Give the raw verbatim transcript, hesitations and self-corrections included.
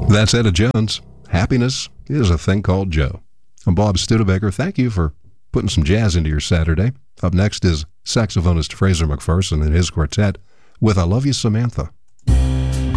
That's Etta Jones. Happiness is a thing called Joe. I'm Bob Studebaker. Thank you for putting some jazz into your Saturday. Up next is saxophonist Fraser McPherson and his quartet with I Love You, Samantha.